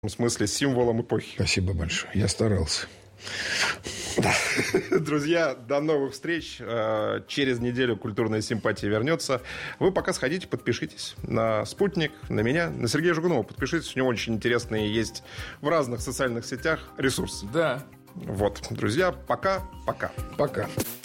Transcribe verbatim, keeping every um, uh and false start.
в смысле символом эпохи. Спасибо большое. Я старался. Да. Друзья, до новых встреч. Через неделю «Культурная симпатия» вернется. Вы пока сходите, подпишитесь на «Спутник», на меня, на Сергея Жигунова. Подпишитесь, у него очень интересные есть в разных социальных сетях ресурсы. Да. Вот, друзья, пока-пока. Пока. Пока.